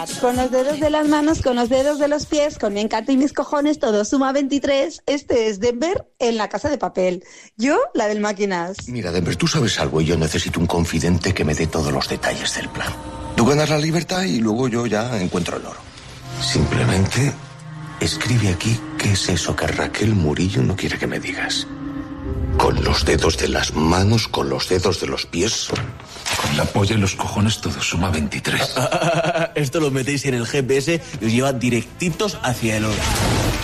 contar. Con los dedos de las manos, con los dedos de los pies, con mi encanto y mis cojones, todo suma 23. Este es Denver en La Casa de Papel. Yo, la del máquinas. Mira, Denver, tú sabes algo y yo necesito un confidente que me dé todos los detalles del plan. Tú ganas la libertad y luego yo ya encuentro el oro. Simplemente escribe aquí qué es eso que Raquel Murillo no quiere que me digas. Con los dedos de las manos, con los dedos de los pies. Con la polla y los cojones todo suma 23. Esto lo metéis en el GPS y os lleva directitos hacia el oro.